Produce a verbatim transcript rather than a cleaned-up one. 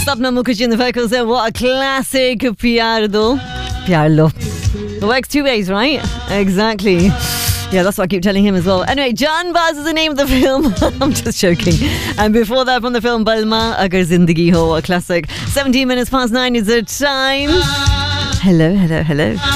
Sapna Mukherjee and the vocals there. What a classic. Pyar Do. Pyar Lo. It works two ways, right? Exactly. Yeah, that's what I keep telling him as well. Anyway, Jaan Baaz is the name of the film. I'm just joking. And before that, from the film Balma, Agar Zindagi Ho, a classic. seventeen minutes past nine is the time. Hello, hello, hello.